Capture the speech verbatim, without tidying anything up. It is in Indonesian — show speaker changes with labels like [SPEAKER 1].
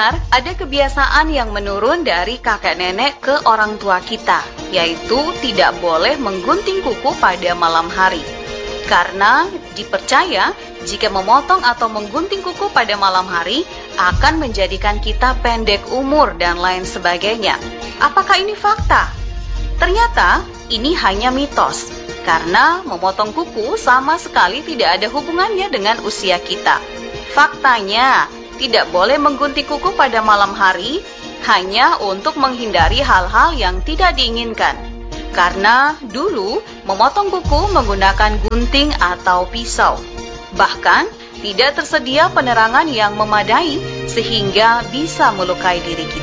[SPEAKER 1] Benar, ada kebiasaan yang menurun dari kakek nenek ke orang tua kita, yaitu tidak boleh menggunting kuku pada malam hari. Karena dipercaya jika memotong atau menggunting kuku pada malam hari akan menjadikan kita pendek umur dan lain sebagainya. Apakah ini fakta? Ternyata ini hanya mitos, karena memotong kuku sama sekali tidak ada hubungannya dengan usia kita. Faktanya, tidak boleh menggunting kuku pada malam hari hanya untuk menghindari hal-hal yang tidak diinginkan. Karena dulu memotong kuku menggunakan gunting atau pisau. Bahkan tidak tersedia penerangan yang memadai sehingga bisa melukai diri kita.